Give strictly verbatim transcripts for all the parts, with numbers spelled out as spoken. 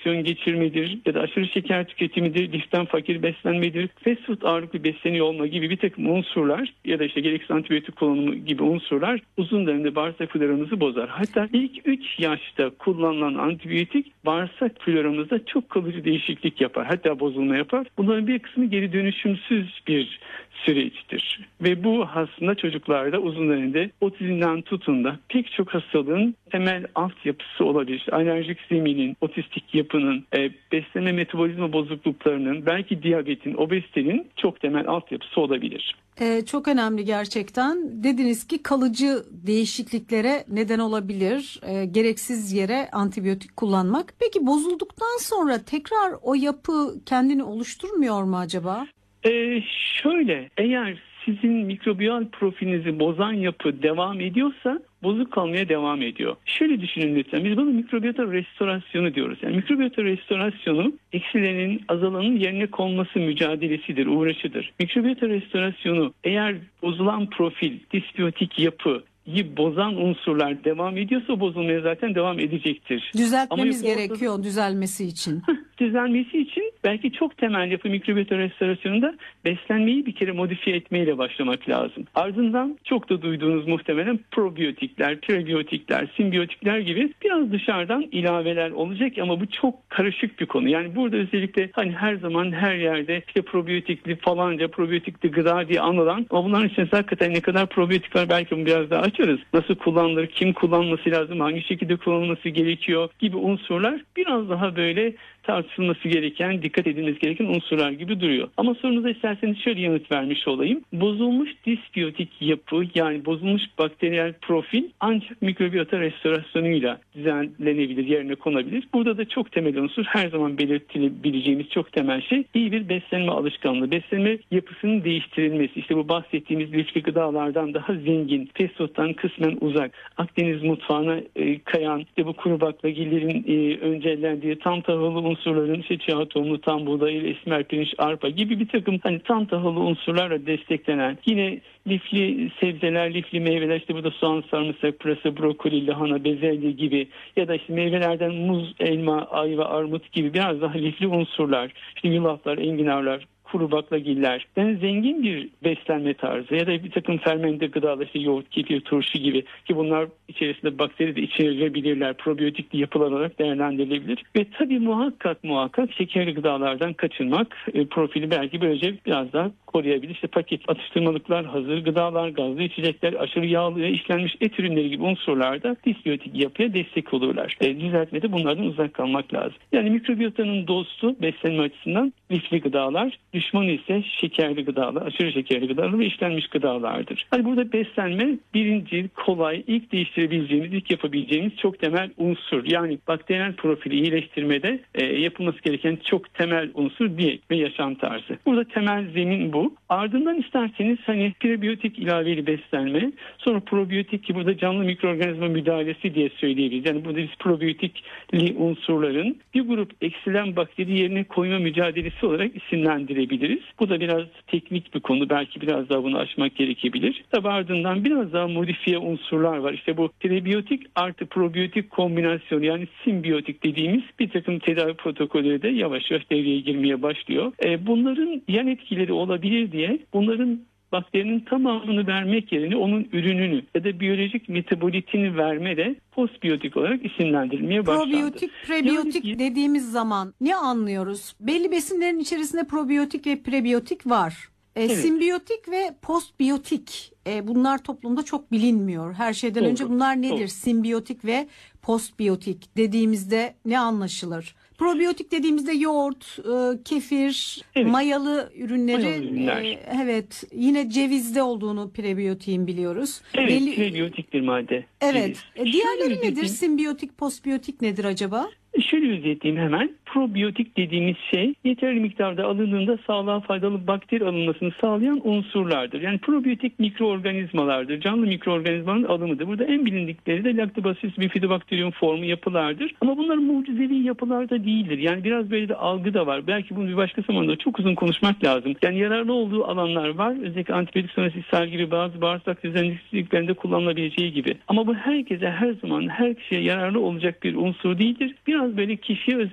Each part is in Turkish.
tansiyon geçirmedir ya da aşırı şeker tüketimidir, liften fakir beslenmedir, fast food ağırlıklı besleniyor olma gibi bir takım unsurlar ya da işte gereksiz antibiyotik kullanımı gibi unsurlar uzun dönemde bağırsak floramızı bozar. Hatta ilk üç yaşta kullanılan antibiyotik bağırsak floramızda çok kalıcı değişiklik yapar. Hatta bozulma yapar. Bunların bir kısmı geri dönüşümsüz bir süreçtir. Ve bu aslında çocuklarda uzun dönemde otizmden tutun da pek çok hastalığın temel altyapısı olabilir. İşte alerjik zeminin, otistik yapının, e, beslenme metabolizma bozukluklarının, belki diyabetin, obezitenin çok temel altyapısı olabilir. Ee, çok önemli gerçekten. Dediniz ki kalıcı değişikliklere neden olabilir. Ee, gereksiz yere antibiyotik kullanmak. Peki bozulduktan sonra tekrar o yapı kendini oluşturmuyor mu acaba? Ee, şöyle, eğer sizin mikrobiyal profilinizi bozan yapı devam ediyorsa bozuk kalmaya devam ediyor. Şöyle düşünün lütfen. Biz buna mikrobiyota restorasyonu diyoruz. Yani mikrobiyota restorasyonu eksilerin, azalanın yerine konması mücadelesidir, uğraşıdır. Mikrobiyota restorasyonu eğer bozulan profil, disbiyotik yapı bozan unsurlar devam ediyorsa bozulmaya zaten devam edecektir. Düzeltmemiz Ama gerekiyor ortada... düzelmesi için. Düzelmesi için belki çok temel yapı mikrobiyota restorasyonunda beslenmeyi bir kere modifiye etmeyle başlamak lazım. Ardından çok da duyduğunuz muhtemelen probiyotikler, prebiyotikler, simbiyotikler gibi biraz dışarıdan ilaveler olacak ama bu çok karışık bir konu. Yani burada özellikle hani her zaman her yerde işte probiyotikli falanca probiyotikli gıda diye anılan ama bunların içerisinde hakikaten ne kadar probiyotik var belki bunu biraz daha açarız. Nasıl kullanılır, kim kullanması lazım, hangi şekilde kullanılması gerekiyor gibi unsurlar biraz daha böyle tartışılması gereken, dikkat edilmesi gereken unsurlar gibi duruyor. Ama sorunuza isterseniz şöyle yanıt vermiş olayım. Bozulmuş disbiyotik yapı yani bozulmuş bakteriyel profil ancak mikrobiyota restorasyonuyla düzenlenebilir, yerine konabilir. Burada da çok temel unsur her zaman belirtilebileceğimiz çok temel şey iyi bir beslenme alışkanlığı. Beslenme yapısının değiştirilmesi. İşte bu bahsettiğimiz lifli gıdalardan daha zengin, fast food'dan kısmen uzak, Akdeniz mutfağına e, kayan, işte bu kuru baklagillerin e, öncelendiği tam tahıllı unsurların işte çiğ tohumlu, tam buğday, esmer pirinç, arpa gibi bir takım hani tam tahıllı unsurlarla desteklenen yine lifli sebzeler, lifli meyveler işte burada soğan, sarımsak, pırasa, brokoli, lahana, bezelye gibi ya da işte meyvelerden muz, elma, ayva, armut gibi biraz daha lifli unsurlar, işte yulaflar, enginarlar, kuru baklagillerden zengin bir beslenme tarzı ya da bir takım fermente gıdalar işte yoğurt, kefir, turşu gibi ki bunlar içerisinde bakteri de içerebilirler, probiyotikli yapılar olarak değerlendirilebilir. Ve tabii muhakkak muhakkak şekerli gıdalardan kaçınmak e, profili belki böylece biraz daha koruyabilir. İşte paket atıştırmalıklar, hazır gıdalar, gazlı içecekler, aşırı yağlı ve işlenmiş et ürünleri gibi unsurlarda disbiyotik yapıya destek olurlar. E, düzeltmede bunlardan uzak kalmak lazım. Yani mikrobiyotanın dostu beslenme açısından lifli gıdalar, düşmanı ise şekerli gıdalar, aşırı şekerli gıdalar ve işlenmiş gıdalardır. Hani burada beslenme birinci, kolay, ilk değiştirebileceğimiz, ilk yapabileceğimiz çok temel unsur. Yani bakteriyel profili iyileştirmede e, yapılması gereken çok temel unsur diyet ve yaşam tarzı. Burada temel zemin bu. Ardından isterseniz hani prebiyotik ilaveli beslenme, sonra probiyotik ki burada canlı mikroorganizma müdahalesi diye söyleyebiliriz. Yani burada biz probiyotikli unsurların bir grup eksilen bakteri yerine koyma mücadelesi olarak isimlendirebiliriz. Bu da biraz teknik bir konu. Belki biraz daha bunu aşmak gerekebilir. Tabi ardından biraz daha modifiye unsurlar var. İşte bu prebiyotik artı probiyotik kombinasyonu yani simbiyotik dediğimiz bir takım tedavi protokolleri de yavaş yavaş devreye girmeye başlıyor. E, bunların yan etkileri olabilir diye bunların bakterinin tamamını vermek yerine onun ürününü ya da biyolojik metabolitini verme de postbiyotik olarak isimlendirilmeye başlandı. Probiyotik, prebiyotik yani, dediğimiz zaman ne anlıyoruz? Belli besinlerin içerisinde probiyotik ve prebiyotik var. E, evet. Simbiyotik ve postbiyotik e, bunlar toplumda çok bilinmiyor. Her şeyden Doğru. önce bunlar nedir? Doğru. Simbiyotik ve postbiyotik dediğimizde ne anlaşılır? Probiyotik dediğimizde yoğurt, e, kefir, evet. mayalı ürünleri, e, evet yine cevizde olduğunu prebiyotiğin biliyoruz. Evet, Belli... prebiyotik bir madde. Evet. E, diğerleri nedir? Simbiyotik, postbiyotik nedir acaba? Şöyle özetleyeyim hemen. Probiyotik dediğimiz şey yeterli miktarda alındığında sağlığa faydalı bakteri alınmasını sağlayan unsurlardır. Yani probiyotik mikroorganizmalardır. Canlı mikroorganizmanın alımıdır. Burada en bilindikleri de Lactobacillus bifidobakterium formu yapılardır. Ama bunlar mucizevi yapılar da değildir. Yani biraz böyle de algı da var. Belki bunu bir başka zamanda çok uzun konuşmak lazım. Yani yararlı olduğu alanlar var. Özellikle antibiyotik sonrası ishal gibi bazı bağırsak düzenliklerinde kullanılabileceği gibi. Ama bu herkese her zaman her kişiye yararlı olacak bir unsur değildir. Biraz böyle kişiye özel de değerlendirilmesi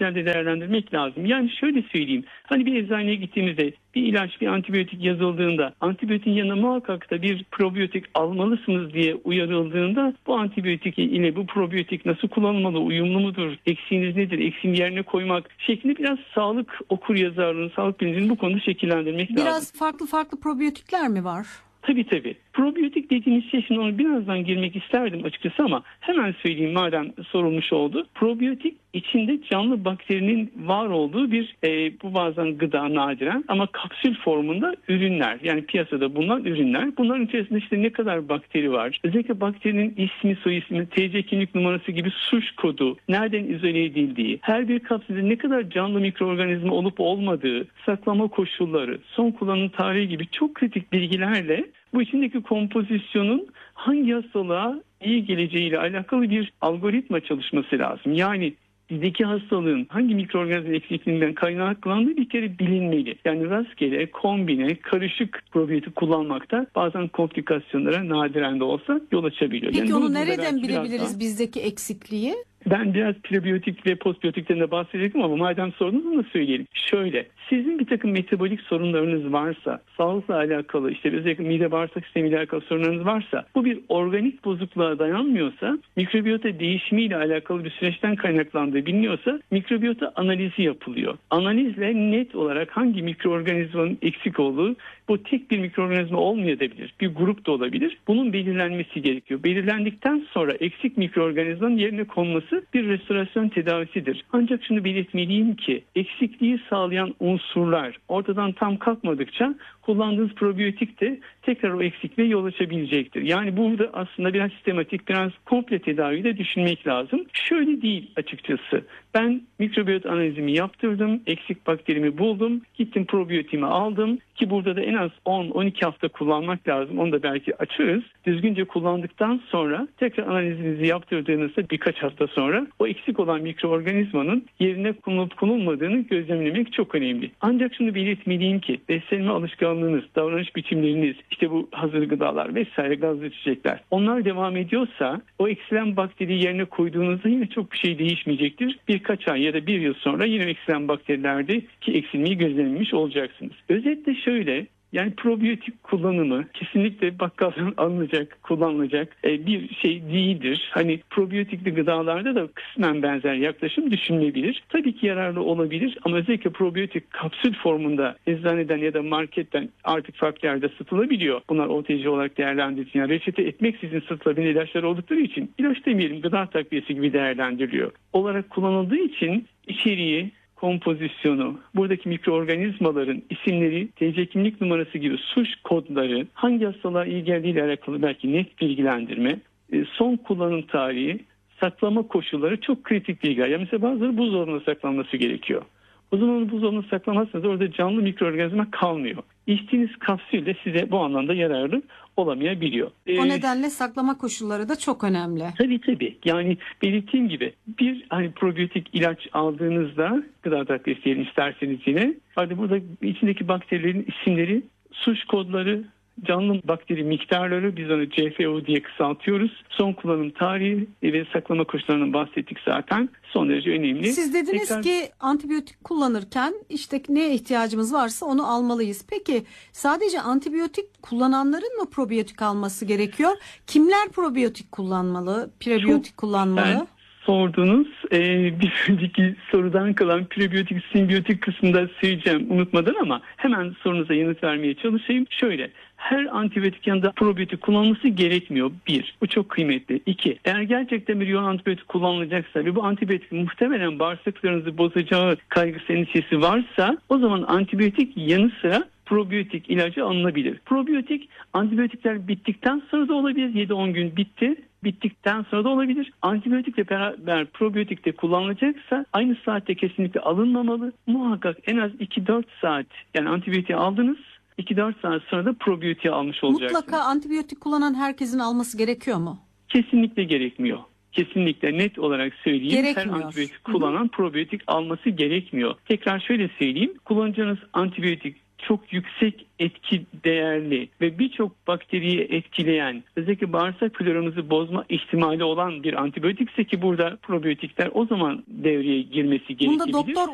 değerlendirmek lazım. Yani şöyle söyleyeyim. Hani bir eczaneye gittiğimizde bir ilaç, bir antibiyotik yazıldığında antibiyotin yanına muhakkak da bir probiyotik almalısınız diye uyarıldığında bu antibiyotik ile bu probiyotik nasıl kullanılmalı, uyumlu mudur, eksiğiniz nedir, eksiğini yerine koymak şeklinde biraz sağlık okuryazarlığını, sağlık bilincini bu konuda şekillendirmek biraz lazım. Biraz farklı farklı probiyotikler mi var? Tabii tabii. Probiyotik dediğimiz şey, şimdi onu birazdan girmek isterdim açıkçası ama hemen söyleyeyim madem sorulmuş oldu. Probiyotik içinde canlı bakterinin var olduğu bir e, bu bazen gıda nadiren ama kapsül formunda ürünler. Yani piyasada bulunan ürünler. Bunların içerisinde işte ne kadar bakteri var? Özellikle bakterinin ismi, soy ismi, T C kimlik numarası gibi suş kodu, nereden izole edildiği, her bir kapsülde ne kadar canlı mikroorganizma olup olmadığı, saklama koşulları, son kullanım tarihi gibi çok kritik bilgilerle bu içindeki kompozisyonun hangi hastalığa iyi geleceğiyle alakalı bir algoritma çalışması lazım. Yani bizdeki hastalığın hangi mikroorganizma eksikliğinden kaynaklandığı bir kere bilinmeli. Yani rastgele, kombine, karışık probiyotik kullanmakta bazen komplikasyonlara nadiren de olsa yol açabiliyor. Peki yani onu nereden bilebiliriz daha... bizdeki eksikliği? Ben biraz prebiyotik ve postbiyotikten de bahsedecektim ama madem sordunuz onu söyleyelim. Şöyle, sizin bir takım metabolik sorunlarınız varsa, sağlıkla alakalı, işte özellikle mide bağırsak sistemiyle alakalı sorunlarınız varsa, bu bir organik bozukluğa dayanmıyorsa, mikrobiyota değişimiyle alakalı bir süreçten kaynaklandığı biliniyorsa, mikrobiyota analizi yapılıyor. Analizle net olarak hangi mikroorganizmanın eksik olduğu, bu tek bir mikroorganizma olmayabilir, bir grup da olabilir. Bunun belirlenmesi gerekiyor. Belirlendikten sonra eksik mikroorganizmanın yerine konması bir restorasyon tedavisidir. Ancak şunu belirtmeliyim ki eksikliği sağlayan unsurlar ortadan tam kalkmadıkça kullandığınız probiyotik de tekrar o eksikliğe yol açabilecektir. Yani burada aslında biraz sistematik, biraz komple tedaviyi de düşünmek lazım. Şöyle değil açıkçası. Ben mikrobiyot analizimi yaptırdım, eksik bakterimi buldum, gittim probiyotiğimi aldım ki burada da en az on on iki hafta kullanmak lazım. Onu da belki açarız. Düzgünce kullandıktan sonra tekrar analizinizi yaptırdığınızda birkaç hafta sonra o eksik olan mikroorganizmanın yerine konulup konulmadığını gözlemlemek çok önemli. Ancak şunu belirtmeliyim ki beslenme alışkanlığınız, davranış biçimleriniz, işte bu hazır gıdalar vesaire, gazlı içecekler, onlar devam ediyorsa o eksilen bakteriyi yerine koyduğunuzda yine çok bir şey değişmeyecektir. Birkaç ay ya da bir yıl sonra yine eksilen bakterilerdeki eksilmeyi gözlemlemiş olacaksınız. Özetle şöyle, yani probiyotik kullanımı kesinlikle bakkaldan alınacak, kullanılacak bir şey değildir. Hani probiyotikli gıdalarda da kısmen benzer yaklaşım düşünülebilir. Tabii ki yararlı olabilir ama özellikle probiyotik kapsül formunda eczaneden ya da marketten artık farklı yerde satılabiliyor. Bunlar O T C olarak değerlendiriliyor. Yani reçete etmeksizin satılabilen ilaçlar oldukları için ilaç demeyelim, gıda takviyesi gibi değerlendiriliyor. Olarak kullanıldığı için içeriği, kompozisyonu, buradaki mikroorganizmaların isimleri, T C kimlik numarası gibi suç kodları, hangi hastalığa iyi geldiğiyle alakalı belki net bilgilendirme, son kullanım tarihi, saklama koşulları çok kritik bilgiler. Yani mesela bazıları buzdolabına saklanması gerekiyor. O zaman buzdolabına saklamazsanız orada canlı mikroorganizma kalmıyor. İçtiğiniz kapsül de size bu anlamda yararlı olamayabiliyor. O nedenle saklama koşulları da çok önemli. Tabii tabii. Yani belirttiğim gibi bir hani probiyotik ilaç aldığınızda gıda takviyesi diyelim isterseniz yine. Hadi burada içindeki bakterilerin isimleri, suç kodları, canlı bakteri miktarları, biz onu C F O diye kısaltıyoruz. Son kullanım tarihi ve saklama koşullarından bahsettik zaten. Son derece önemli. Siz dediniz Tekrar... ki antibiyotik kullanırken işte neye ihtiyacımız varsa onu almalıyız. Peki sadece antibiyotik kullananların mı probiyotik alması gerekiyor? Kimler probiyotik kullanmalı, prebiyotik Çok kullanmalı? Ben... Sordunuz. Ee, bir önceki sorudan kalan prebiyotik, simbiyotik kısmında söyleyeceğim unutmadan ama hemen sorunuza yanıt vermeye çalışayım. Şöyle, her antibiyotik yanında probiyotik kullanılması gerekmiyor. Bir, bu çok kıymetli. İki, eğer gerçekten bir yoğun antibiyotik kullanılacaksa ve bu antibiyotik muhtemelen bağırsaklarınızı bozacağı kaygısı, endişesi varsa o zaman antibiyotik yanı sıra probiyotik ilacı alınabilir. Probiyotik antibiyotikler bittikten sonra da olabilir. yedi on gün bitti. Bittikten sonra da olabilir. Antibiyotikle beraber probiyotik de kullanılacaksa aynı saatte kesinlikle alınmamalı. Muhakkak en az iki dört saat, yani antibiyotiği aldınız, iki dört saat sonra da probiyotiği almış olacaksınız. Mutlaka antibiyotik kullanan herkesin alması gerekiyor mu? Kesinlikle gerekmiyor. Kesinlikle net olarak söyleyeyim. Gerekmiyor. Her antibiyotik kullanan Hı-hı. probiyotik alması gerekmiyor. Tekrar şöyle söyleyeyim. Kullanacağınız antibiyotik çok yüksek etki değerli ve birçok bakteriyi etkileyen, özellikle bağırsak floramızı bozma ihtimali olan bir antibiyotikse ki burada probiyotikler o zaman devreye girmesi gerekebilir. Bunda doktor